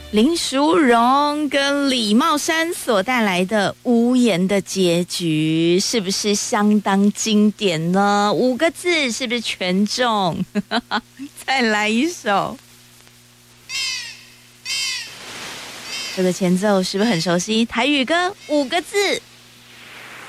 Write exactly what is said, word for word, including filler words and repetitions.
林淑荣跟李茂山所带来的《无言的结局》，是不是相当经典呢？五个字是不是全中？再来一首，这个前奏是不是很熟悉？台语歌五个字。